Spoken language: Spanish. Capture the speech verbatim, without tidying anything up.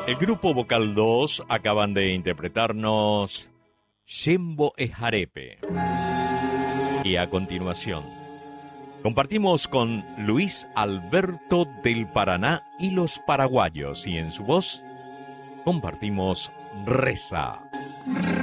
El grupo Vocal dos acaban de interpretarnos Yembo es Jarepe. Y a continuación, compartimos con Luis Alberto del Paraná y los Paraguayos. Y en su voz, compartimos Reza.